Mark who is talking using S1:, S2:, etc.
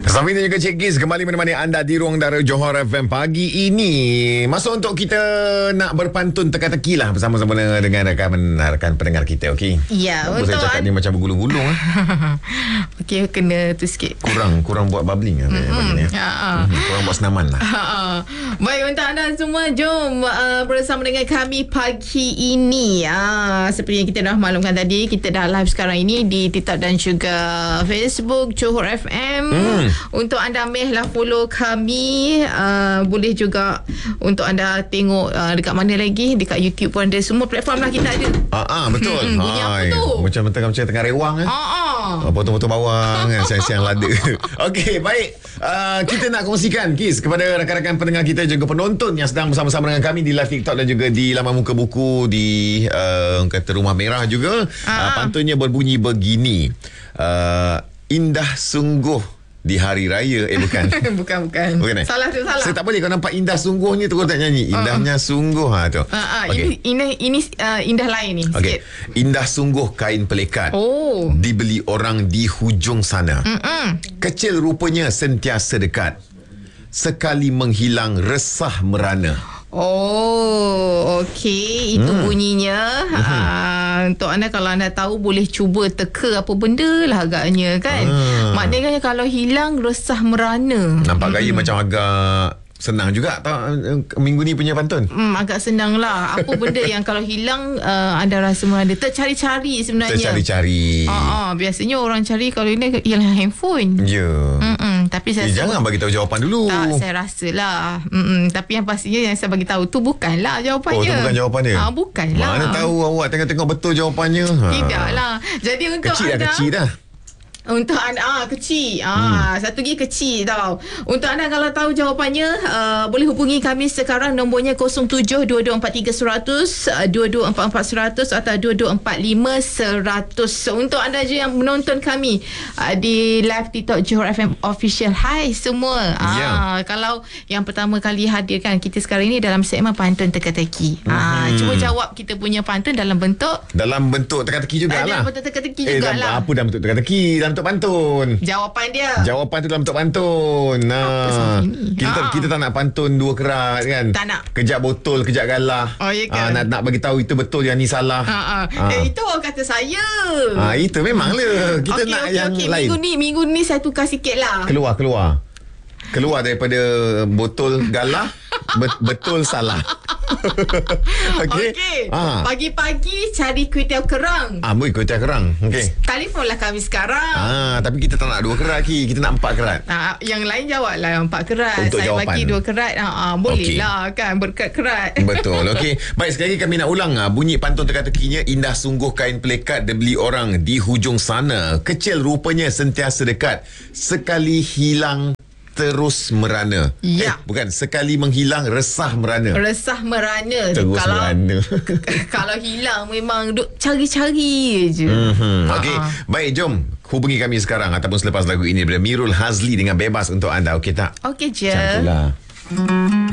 S1: Bersama ini juga Cik Giz kembali menemani anda di ruang udara Johor FM pagi ini. Masa untuk kita nak berpantun teka-teki lah bersama-sama dengan rakan pendengar kita, okey?
S2: Ya,
S1: untuk saya cakap ni macam bergulung-gulung
S2: okey, kena tu sikit.
S1: Kurang buat bubbling pagi ni. Kurang buat senaman lah.
S2: Baik, untuk anda semua, jom bersama dengan kami pagi ini. Seperti yang kita dah maklumkan tadi, kita dah live sekarang ini di TikTok dan juga Facebook Johor FM. Untuk anda lah follow kami. Boleh juga untuk anda tengok dekat mana lagi, dekat YouTube pun ada. Semua platform lah kita ada.
S1: Betul.
S2: Bunyi apa tu?
S1: Macam tengah rewang potong-potong bawang siang-siang lada. Okey, baik. Kita nak kongsikan Kiz kepada rakan-rakan pendengar kita juga penonton yang sedang bersama-sama dengan kami di live TikTok dan juga di laman muka buku di kata Rumah Merah juga. Pantunnya berbunyi begini. Indah sungguh di hari raya. Bukan. Bukan
S2: Salah.
S1: Saya tak boleh. Kau nampak indah sungguh ni terus tak nyanyi. Indahnya sungguh tu.
S2: Okay. Ini indah lain ni.
S1: Okey. Indah sungguh kain pelikat. Dibeli orang di hujung sana. Kecil rupanya sentiasa dekat. Sekali menghilang resah merana.
S2: Okey, itu bunyinya. Untuk anda, kalau anda tahu, boleh cuba teka apa benda lah agaknya kan. Maknanya kalau hilang resah merana.
S1: Nampak gaya macam agak senang juga minggu ni punya pantun.
S2: Agak senang lah. Apa benda yang kalau hilang anda rasa merana? Tercari-cari sebenarnya.
S1: Tercari-cari.
S2: Biasanya orang cari kalau ini hilang handphone.
S1: Ya.
S2: Tapi saya
S1: jangan bagi tahu jawapan dulu.
S2: Tak, saya rasa lah. Tapi yang pastinya yang saya bagi tahu tu bukanlah jawapannya.
S1: Tu bukan jawapannya.
S2: Bukanlah.
S1: Mana tahu awak tengok betul jawapannya.
S2: Tidaklah. Jadi untuk
S1: kecil dah.
S2: Untuk anda kecil. Satu lagi kecil tau. Untuk anda kalau tahu jawapannya, boleh hubungi kami sekarang. Nombornya 0722431000, 22441000 atau 22451000. Untuk anda je yang menonton kami di live TikTok Johor FM Official, hai semua. Kalau yang pertama kali hadirkan kita sekarang ini dalam segmen pantun teka-teki. Cuba jawab kita punya pantun dalam bentuk
S1: teka-teki jugalah.
S2: Dalam bentuk teka-teki jugalah.
S1: Apa dalam bentuk teka-teki? Dalam bentuk pantun.
S2: Jawapan dia.
S1: Jawapan tu dalam bentuk pantun. Kita tak nak pantun dua kerat kan.
S2: Tak nak.
S1: Kejap botol, kejap galah.
S2: Ya kan?
S1: Nak bagi tahu itu betul, yang ni salah.
S2: Itu orang kata saya.
S1: Itu memanglah. Kita nak yang lain.
S2: Minggu ni saya tukar sikit lah. Keluar daripada botol galah. Betul salah. Okey. Pagi-pagi cari kuih-tiaw kerang.
S1: Kuih-tiaw kerang. Okey.
S2: Telefonlah kami sekarang.
S1: Tapi kita tak nak 2 kerat lagi. Kita nak 4 kerat.
S2: Yang lain jawablah 4 kerat.
S1: Untuk
S2: saya
S1: jawapan.
S2: bagi 2 kerat. Boleh lah kan, berkerat-kerat.
S1: Betul. Okey. Baik, sekali lagi kami nak ulang bunyi pantun teka-tekinya. Indah sungguh kain pelikat dibeli orang di hujung sana. Kecil rupanya sentiasa dekat. Sekali hilang terus merana. Bukan, sekali menghilang resah merana. Terus merana.
S2: Kalau hilang memang duk cari-cari je.
S1: Okey, baik, jom hubungi kami sekarang ataupun selepas lagu ini daripada Mirul Hazli dengan Bebas untuk anda. Okey tak?
S2: Okey je.
S1: Macam itulah.